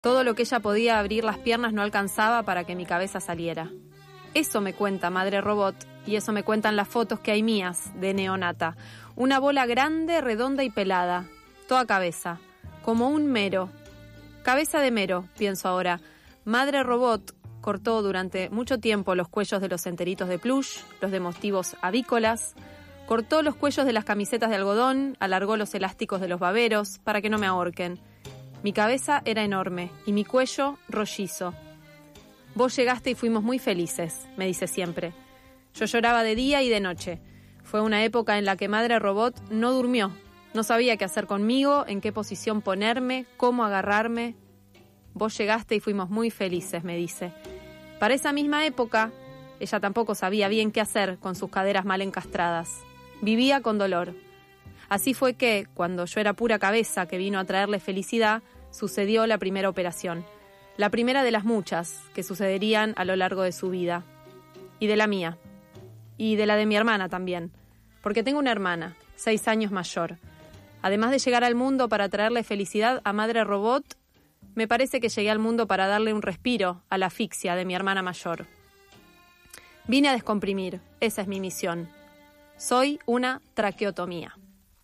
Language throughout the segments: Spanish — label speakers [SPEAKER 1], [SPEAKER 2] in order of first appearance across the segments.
[SPEAKER 1] Todo lo que ella podía abrir las piernas no alcanzaba para que mi cabeza saliera. Eso me cuenta Madre Robot, y eso me cuentan las fotos que hay mías de neonata. Una bola grande, redonda y pelada, toda cabeza, como un mero. Cabeza de mero, pienso ahora. Madre Robot cortó durante mucho tiempo los cuellos de los enteritos de plush, los de motivos avícolas, cortó los cuellos de las camisetas de algodón, alargó los elásticos de los baberos para que no me ahorquen. Mi cabeza era enorme y mi cuello rollizo. Vos llegaste y fuimos muy felices, me dice siempre. Yo lloraba de día y de noche. Fue una época en la que Madre Robot no durmió. No sabía qué hacer conmigo, en qué posición ponerme, cómo agarrarme. Vos llegaste y fuimos muy felices, me dice. Para esa misma época, ella tampoco sabía bien qué hacer con sus caderas mal encastradas. Vivía con dolor. Así fue que, cuando yo era pura cabeza que vino a traerle felicidad, sucedió la primera operación. La primera de las muchas que sucederían a lo largo de su vida. Y de la mía. Y de la de mi hermana también. Porque tengo una hermana, 6 años mayor. Además de llegar al mundo para traerle felicidad a Madre Robot, me parece que llegué al mundo para darle un respiro a la asfixia de mi hermana mayor. Vine a descomprimir, esa es mi misión. Soy una traqueotomía.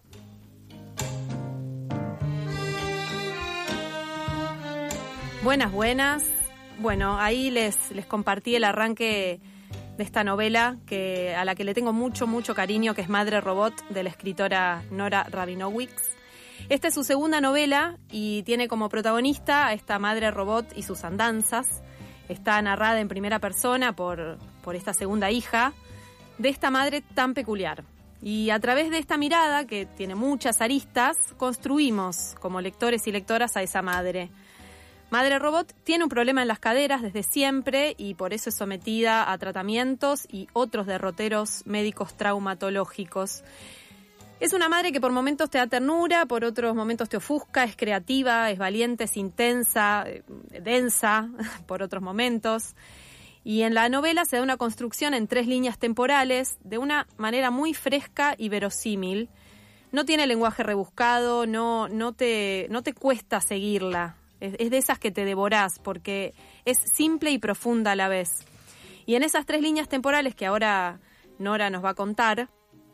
[SPEAKER 1] Buenas, buenas. Bueno, ahí les compartí el arranque de esta novela a la que le tengo mucho, mucho cariño, que es Madre Robot, de la escritora Nora Rabinowitz. Esta es su segunda novela y tiene como protagonista a esta Madre Robot y sus andanzas. Está narrada en primera persona por esta segunda hija de esta madre tan peculiar. Y a través de esta mirada, que tiene muchas aristas, construimos como lectores y lectoras a esa madre. Madre Robot tiene un problema en las caderas desde siempre y por eso es sometida a tratamientos y otros derroteros médicos traumatológicos. Es una madre que por momentos te da ternura, por otros momentos te ofusca, es creativa, es valiente, es intensa, densa por otros momentos. Y en la novela se da una construcción en 3 líneas temporales de una manera muy fresca y verosímil. No tiene lenguaje rebuscado, no te cuesta seguirla. Es de esas que te devorás porque es simple y profunda a la vez. Y en esas 3 líneas temporales que ahora Nora nos va a contar,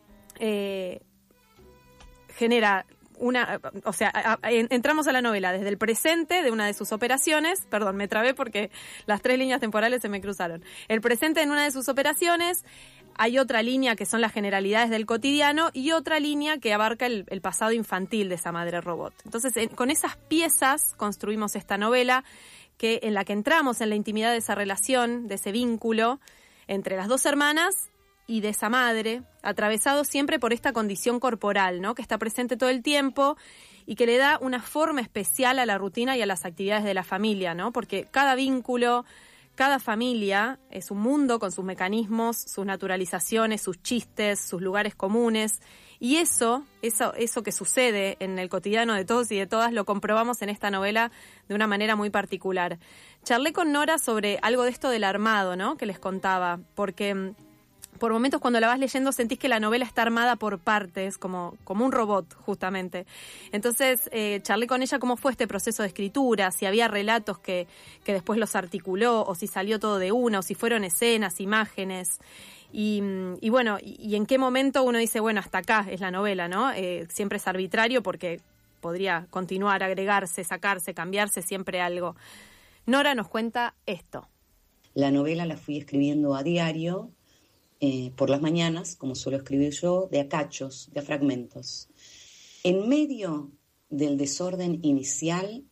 [SPEAKER 1] genera entramos a la novela desde el presente de una de sus operaciones. Perdón, me trabé porque las 3 líneas temporales se me cruzaron. El presente en una de sus operaciones, hay otra línea que son las generalidades del cotidiano y otra línea que abarca el pasado infantil de esa Madre Robot. Entonces, con esas piezas construimos esta novela en la que entramos en la intimidad de esa relación, de ese vínculo entre las 2 hermanas y de esa madre, atravesado siempre por esta condición corporal, ¿no? Que está presente todo el tiempo y que le da una forma especial a la rutina y a las actividades de la familia, ¿no? Porque cada vínculo, cada familia es un mundo con sus mecanismos, sus naturalizaciones, sus chistes, sus lugares comunes. Y eso que sucede en el cotidiano de todos y de todas lo comprobamos en esta novela de una manera muy particular. Charlé con Nora sobre algo de esto del armado, ¿no? Que les contaba, porque por momentos cuando la vas leyendo sentís que la novela está armada por partes, como un robot, justamente. Entonces, charlé con ella cómo fue este proceso de escritura, si había relatos que después los articuló, o si salió todo de una, o si fueron escenas, imágenes. Y bueno, y en qué momento uno dice, bueno, hasta acá es la novela, ¿no? Siempre es arbitrario porque podría continuar, agregarse, sacarse, cambiarse, siempre algo. Nora nos cuenta esto.
[SPEAKER 2] La novela la fui escribiendo a diario, por las mañanas, como suelo escribir yo, de a cachos, de a fragmentos. En medio del desorden inicial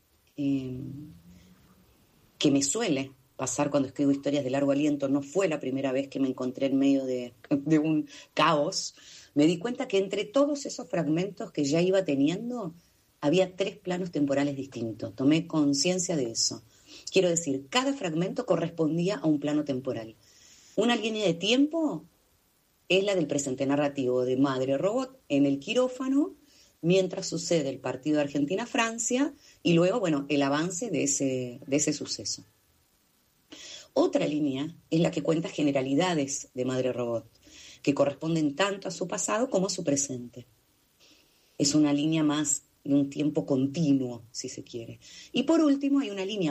[SPEAKER 2] que me suele pasar cuando escribo historias de largo aliento, no fue la primera vez que me encontré en medio de un caos, me di cuenta que entre todos esos fragmentos que ya iba teniendo, había 3 planos temporales distintos. Tomé conciencia de eso. Quiero decir, cada fragmento correspondía a un plano temporal. Una línea de tiempo es la del presente narrativo de Madre Robot en el quirófano, mientras sucede el partido de Argentina-Francia y luego, bueno, el avance de ese suceso. Otra línea es la que cuenta generalidades de Madre Robot, que corresponden tanto a su pasado como a su presente. Es una línea más de un tiempo continuo, si se quiere. Y por último, hay una línea